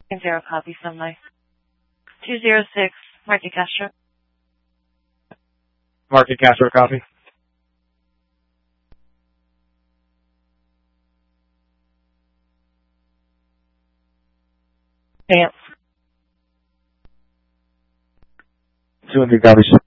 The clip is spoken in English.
Zero copy, Sunlight. 206, Marty Castro. Market Castro copy. Dance. 200 copies.